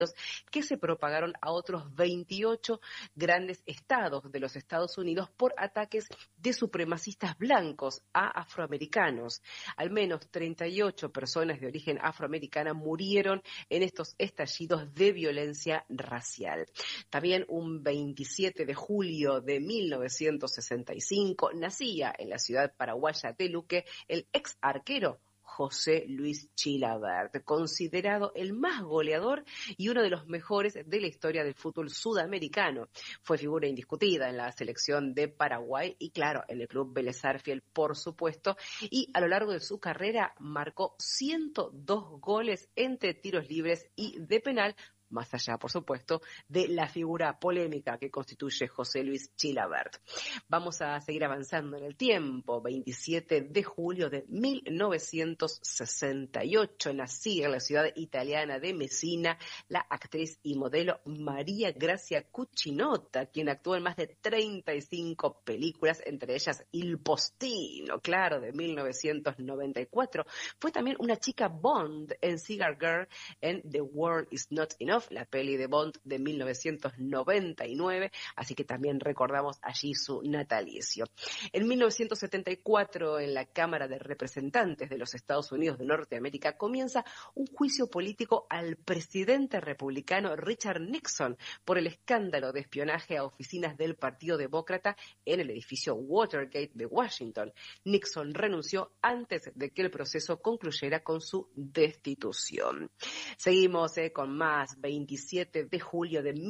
que se propagaron a otros 28 grandes estados de los Estados Unidos por ataques de supremacistas blancos a afroamericanos. Al menos 38 personas de origen afroamericana murieron en estos estallidos de violencia racial. También un 27 de julio de 1965 nacía en la ciudad paraguaya de Luque el ex arquero José Luis Chilavert, considerado el más goleador y uno de los mejores de la historia del fútbol sudamericano. Fue figura indiscutida en la selección de Paraguay y, claro, en el club Vélez Sarsfield, por supuesto, y a lo largo de su carrera marcó 102 goles entre tiros libres y de penal, más allá, por supuesto, de la figura polémica que constituye José Luis Chilavert. Vamos a seguir avanzando en el tiempo. 27 de julio de 1968 nacía en la ciudad italiana de Messina la actriz y modelo María Grazia Cucinotta, quien actuó en más de 35 películas, entre ellas Il Postino, claro, de 1994. Fue también una chica Bond en Cigar Girl, en The World Is Not Enough, la peli de Bond de 1999, así que también recordamos allí su natalicio. En 1974, en la Cámara de Representantes de los Estados Unidos de Norteamérica, comienza un juicio político al presidente republicano Richard Nixon por el escándalo de espionaje a oficinas del Partido Demócrata en el edificio Watergate de Washington. Nixon renunció antes de que el proceso concluyera con su destitución. Seguimos con más. 27 de julio de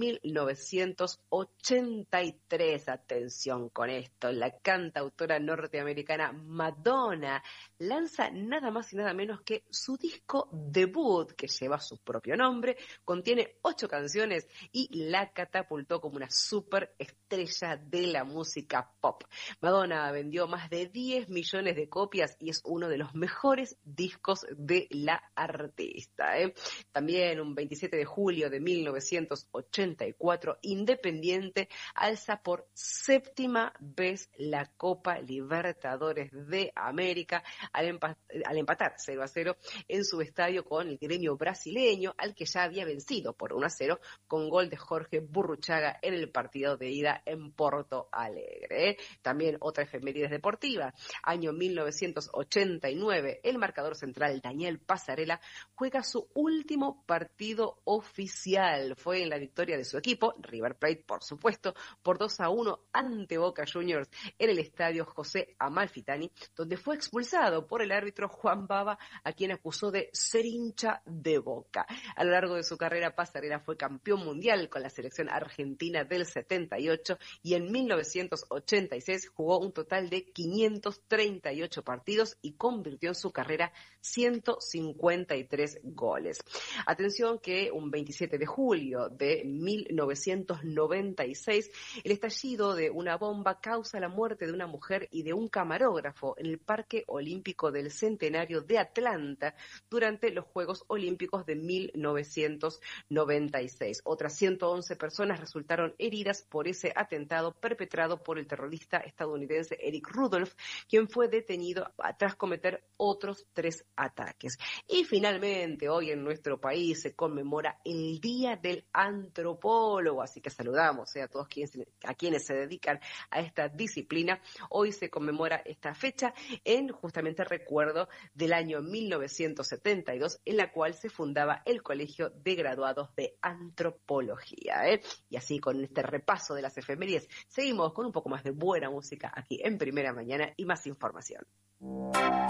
1983, atención con esto, la cantautora norteamericana Madonna lanza nada más y nada menos que su disco debut, que lleva su propio nombre, contiene 8 canciones y la catapultó como una superestrella de la música pop. Madonna vendió más de 10 millones de copias y es uno de los mejores discos de la artista. También un 27 de julio de 1984, Independiente alza por 7ª vez la Copa Libertadores de América al empatar 0-0 en su estadio con el Gremio brasileño, al que ya había vencido por 1-0 con gol de Jorge Burruchaga en el partido de ida en Porto Alegre. También otra efeméride deportiva, año 1989, el marcador central Daniel Passarella juega su último partido oficial. Fue en la victoria de su equipo, River Plate, por supuesto, por 2-1 ante Boca Juniors en el estadio José Amalfitani, donde fue expulsado por el árbitro Juan Bava, a quien acusó de ser hincha de Boca. A lo largo de su carrera, Passarella fue campeón mundial con la selección argentina del 78 y en 1986 jugó un total de 538 partidos y convirtió en su carrera 153 goles. Atención que un 27 de julio de 1996, el estallido de una bomba causa la muerte de una mujer y de un camarógrafo en el Parque Olímpico del Centenario de Atlanta durante los Juegos Olímpicos de 1996. Otras 111 personas resultaron heridas por ese atentado perpetrado por el terrorista estadounidense Eric Rudolph, quien fue detenido tras cometer otros 3 ataques. Y finalmente, hoy en nuestro país se conmemora el Día del Antropólogo, así que saludamos a todos a quienes se dedican a esta disciplina. Hoy se conmemora esta fecha en justamente recuerdo del año 1972, en la cual se fundaba el Colegio de Graduados de Antropología. Y así, con este repaso de las efemérides, seguimos con un poco más de buena música aquí en Primera Mañana y más información.